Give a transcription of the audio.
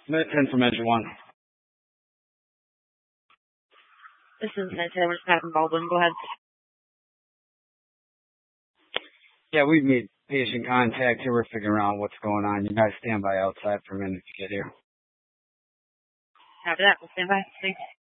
10 from Engine 1. This is Ned Taylor, Pat from Baldwin. Go ahead. Yeah, we've made patient contact here. We're figuring out what's going on. You guys stand by outside for a minute to get here. After that, we'll stand by. Thanks.